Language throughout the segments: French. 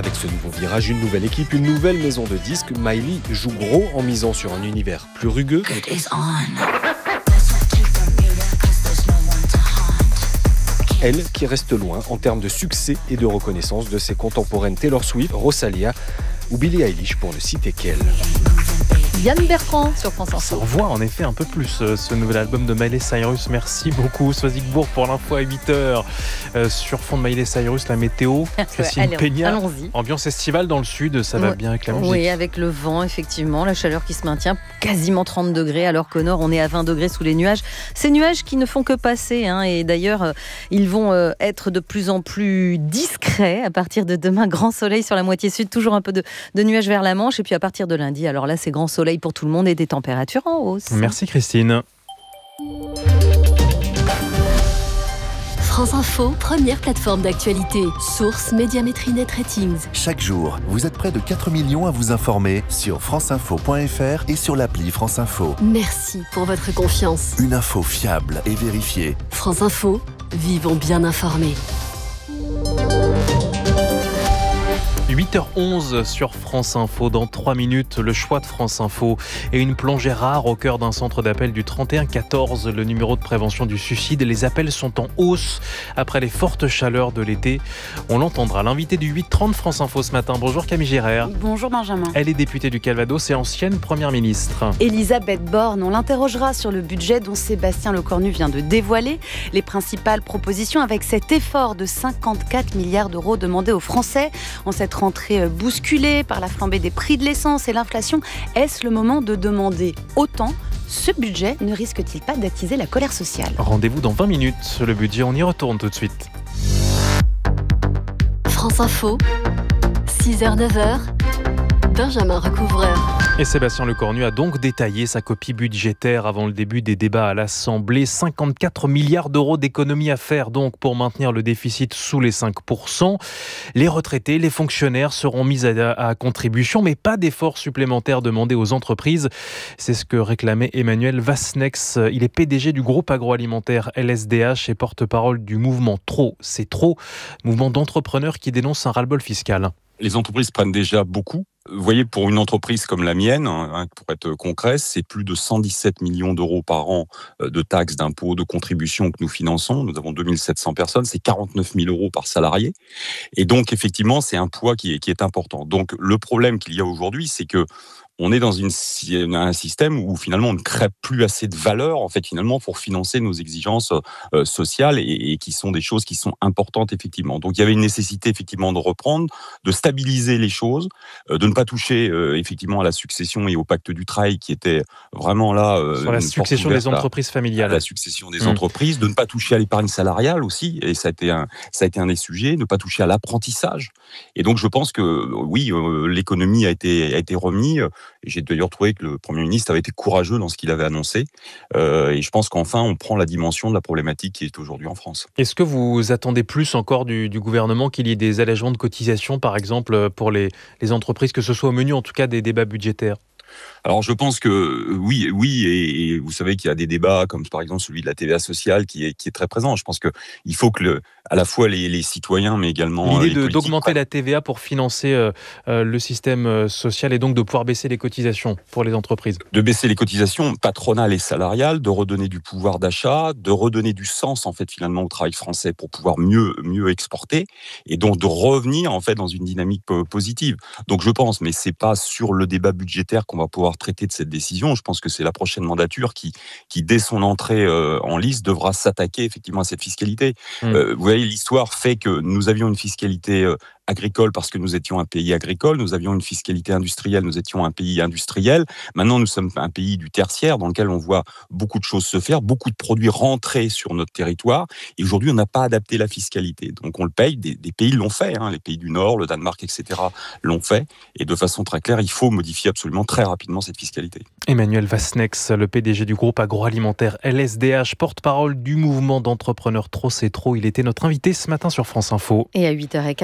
Avec ce nouveau virage, une nouvelle équipe, une nouvelle maison de disques, Miley joue gros en misant sur un univers plus rugueux. Elle qui reste loin en termes de succès et de reconnaissance de ses contemporaines Taylor Swift, Rosalia ou Billie Eilish pour ne citer qu'elle. Yann Bertrand sur France Ça Info. envoie en effet un peu plus ce nouvel album de Miley Cyrus. Merci beaucoup Soisigbourg pour l'info à 8h. Sur fond de Miley Cyrus, la météo, Christine Allez, Peña. allons-y. Ambiance estivale dans le sud, ça va bien avec la musique. Oui, avec le vent, effectivement, la chaleur qui se maintient, quasiment 30 degrés, alors qu'au nord, on est à 20 degrés sous les nuages. Ces nuages qui ne font que passer, et d'ailleurs, ils vont être de plus en plus discrets. À partir de demain, grand soleil sur la moitié sud, toujours un peu de nuages vers la Manche. Et puis à partir de lundi, alors là, c'est grand soleil pour tout le monde et des températures en hausse. Merci Christine. France Info, première plateforme d'actualité. Source Médiamétrie Net Ratings. Chaque jour, vous êtes près de 4 millions à vous informer sur franceinfo.fr et sur l'appli France Info. Merci pour votre confiance. Une info fiable et vérifiée. France Info, vivons bien informés. 8h11 sur France Info. Dans 3 minutes, le choix de France Info et une plongée rare au cœur d'un centre d'appel du 3114, le numéro de prévention du suicide. Les appels sont en hausse après les fortes chaleurs de l'été. On l'entendra. L'invité du 8h30 France Info ce matin. Bonjour Camille Giraire. Bonjour Benjamin. Elle est députée du Calvados et ancienne première ministre. Elisabeth Borne, on l'interrogera sur le budget dont Sébastien Lecornu vient de dévoiler les principales propositions avec cet effort de 54 milliards d'euros demandé aux Français en cette rentrée bousculée par la flambée des prix de l'essence et l'inflation. Est-ce le moment de demander autant ? Ce budget ne risque-t-il pas d'attiser la colère sociale ? Rendez-vous dans 20 minutes. Le budget, on y retourne tout de suite. France Info, 6h-9h, Benjamin Recouvreur. Et Sébastien Lecornu a donc détaillé sa copie budgétaire avant le début des débats à l'Assemblée. 54 milliards d'euros d'économies à faire donc pour maintenir le déficit sous les 5%. Les retraités, les fonctionnaires seront mis à contribution, mais pas d'efforts supplémentaires demandés aux entreprises. C'est ce que réclamait Emmanuel Vasnex. Il est PDG du groupe agroalimentaire LSDH et porte-parole du mouvement Trop, c'est trop, mouvement d'entrepreneurs qui dénonce un ras-le-bol fiscal. Les entreprises prennent déjà beaucoup. Vous voyez, pour une entreprise comme la mienne, pour être concret, c'est plus de 117 millions d'euros par an de taxes, d'impôts, de contributions que nous finançons. Nous avons 2700 personnes, c'est 49 000 euros par salarié. Et donc, effectivement, c'est un poids qui est important. Donc, le problème qu'il y a aujourd'hui, c'est que on est dans un système où finalement on ne crée plus assez de valeur en fait finalement pour financer nos exigences sociales et qui sont des choses qui sont importantes effectivement. Donc il y avait une nécessité effectivement de reprendre, de stabiliser les choses, de ne pas toucher effectivement à la succession et au pacte du travail qui était vraiment là sur la succession des entreprises familiales, la succession des entreprises, de ne pas toucher à l'épargne salariale aussi et ça a été un des sujets, ne pas toucher à l'apprentissage. Et donc je pense que oui, l'économie a été remise. Et j'ai d'ailleurs trouvé que le Premier ministre avait été courageux dans ce qu'il avait annoncé. Et je pense qu'enfin, on prend la dimension de la problématique qui est aujourd'hui en France. Est-ce que vous attendez plus encore du gouvernement qu'il y ait des allègements de cotisations, par exemple, pour les entreprises, que ce soit au menu en tout cas des débats budgétaires ? Alors je pense que oui, et vous savez qu'il y a des débats comme par exemple celui de la TVA sociale qui est très présent. Je pense que il faut que à la fois les citoyens mais également l'idée d'augmenter la TVA pour financer le système social et donc de pouvoir baisser les cotisations pour les entreprises. De baisser les cotisations patronales et salariales, de redonner du pouvoir d'achat, de redonner du sens en fait finalement au travail français pour pouvoir mieux exporter et donc de revenir en fait dans une dynamique positive. Donc je pense, mais c'est pas sur le débat budgétaire qu'on va pouvoir traiter de cette décision. Je pense que c'est la prochaine mandature qui dès son entrée en lice, devra s'attaquer effectivement à cette fiscalité. Vous voyez, l'histoire fait que nous avions une fiscalité agricole parce que nous étions un pays agricole, nous avions une fiscalité industrielle, nous étions un pays industriel. Maintenant, nous sommes un pays du tertiaire dans lequel on voit beaucoup de choses se faire, beaucoup de produits rentrer sur notre territoire. Et aujourd'hui, on n'a pas adapté la fiscalité. Donc, on le paye. Des pays l'ont fait. Les pays du Nord, le Danemark, etc. l'ont fait. Et de façon très claire, il faut modifier absolument très rapidement cette fiscalité. Emmanuel Vasnex, le PDG du groupe agroalimentaire LSDH, porte-parole du mouvement d'entrepreneurs Trop, c'est trop. Il était notre invité ce matin sur France Info. Et à 8h15, voici le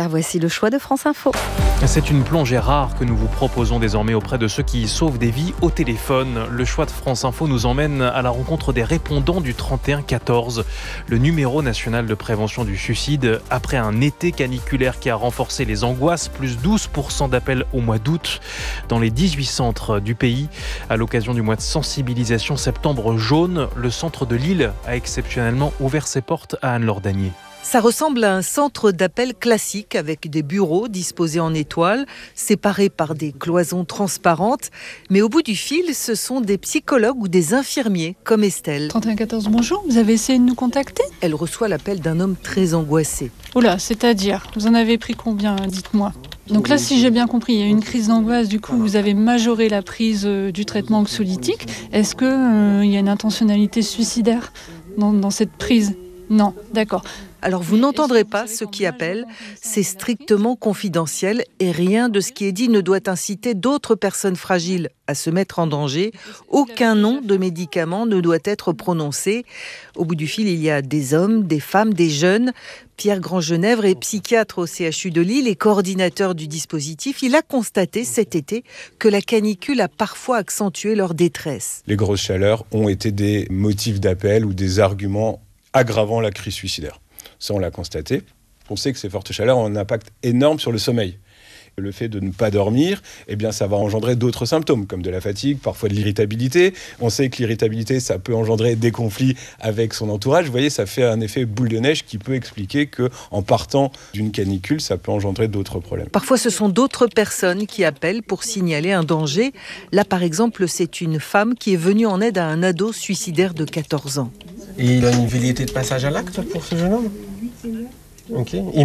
le choix de France Info. C'est une plongée rare que nous vous proposons désormais auprès de ceux qui sauvent des vies au téléphone. Le choix de France Info nous emmène à la rencontre des répondants du 3114, le numéro national de prévention du suicide, après un été caniculaire qui a renforcé les angoisses, plus 12% d'appels au mois d'août dans les 18 centres du pays. À l'occasion du mois de sensibilisation Septembre jaune, le centre de Lille a exceptionnellement ouvert ses portes à Anne-Laure Danier. Ça ressemble à un centre d'appel classique avec des bureaux disposés en étoiles, séparés par des cloisons transparentes. Mais au bout du fil, ce sont des psychologues ou des infirmiers, comme Estelle. 3114, bonjour, vous avez essayé de nous contacter ? Elle reçoit l'appel d'un homme très angoissé. Oula, c'est-à-dire, vous en avez pris combien, dites-moi ? Donc là, si j'ai bien compris, il y a une crise d'angoisse, du coup vous avez majoré la prise du traitement anxiolytique. Est-ce qu'il y a une intentionnalité suicidaire dans cette prise ? Non, d'accord. Alors vous n'entendrez pas ceux qui appellent, c'est strictement confidentiel et rien de ce qui est dit ne doit inciter d'autres personnes fragiles à se mettre en danger. Aucun nom de médicament ne doit être prononcé. Au bout du fil, il y a des hommes, des femmes, des jeunes. Pierre Grandgenèvre est psychiatre au CHU de Lille et coordinateur du dispositif. Il a constaté cet été que la canicule a parfois accentué leur détresse. Les grosses chaleurs ont été des motifs d'appel ou des arguments aggravant la crise suicidaire. Ça, on l'a constaté. On sait que ces fortes chaleurs ont un impact énorme sur le sommeil. Le fait de ne pas dormir, eh bien, ça va engendrer d'autres symptômes, comme de la fatigue, parfois de l'irritabilité. On sait que l'irritabilité, ça peut engendrer des conflits avec son entourage. Vous voyez, ça fait un effet boule de neige qui peut expliquer qu'en partant d'une canicule, ça peut engendrer d'autres problèmes. Parfois, ce sont d'autres personnes qui appellent pour signaler un danger. Là, par exemple, c'est une femme qui est venue en aide à un ado suicidaire de 14 ans. Et il a une velléité de passage à l'acte pour ce jeune homme ? Ok. Immédiate ?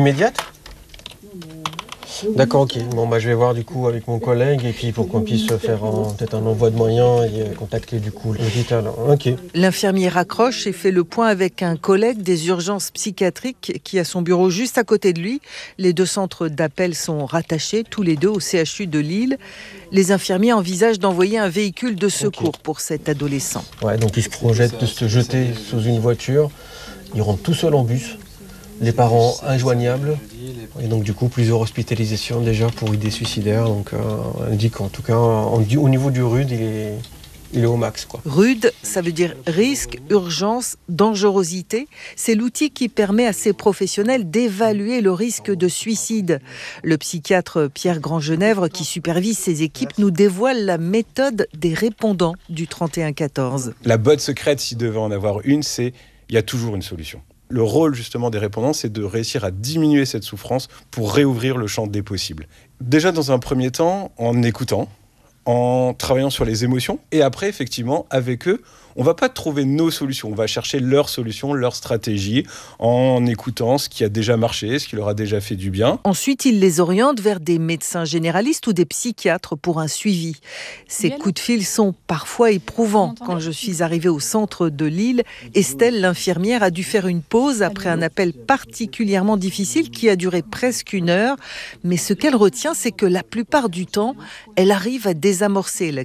D'accord, ok. Bon, je vais voir du coup avec mon collègue et puis pour qu'on puisse faire peut-être un envoi de moyens et contacter du coup l'hôpital. Ok. L'infirmier raccroche et fait le point avec un collègue des urgences psychiatriques qui a son bureau juste à côté de lui. Les deux centres d'appel sont rattachés, tous les deux au CHU de Lille. Les infirmiers envisagent d'envoyer un véhicule de secours pour cet adolescent. Ouais, donc ils se projettent de se jeter sous une voiture. Ils rentrent tout seuls en bus. Les parents injoignables. Et donc du coup plusieurs hospitalisations déjà pour idées suicidaires. Donc on dit qu'en tout cas au niveau du RUD il est au max, quoi. RUD, ça veut dire risque, urgence, dangerosité. C'est l'outil qui permet à ces professionnels d'évaluer le risque de suicide. Le psychiatre Pierre Grandgenèvre, qui supervise ces équipes, nous dévoile la méthode des répondants du 3114. La botte secrète, s'il devait en avoir une, c'est il y a toujours une solution. Le rôle justement des répondants, c'est de réussir à diminuer cette souffrance pour réouvrir le champ des possibles. Déjà dans un premier temps, en écoutant, en travaillant sur les émotions, et après effectivement avec eux, on va pas trouver nos solutions, on va chercher leurs solutions, leurs stratégies, en écoutant ce qui a déjà marché, ce qui leur a déjà fait du bien. Ensuite, il les oriente vers des médecins généralistes ou des psychiatres pour un suivi. Ces coups de fil sont parfois éprouvants. Quand je suis arrivée au centre de Lille, Estelle, l'infirmière, a dû faire une pause après un appel particulièrement difficile qui a duré presque 1 heure. Mais ce qu'elle retient, c'est que la plupart du temps, elle arrive à désamorcer la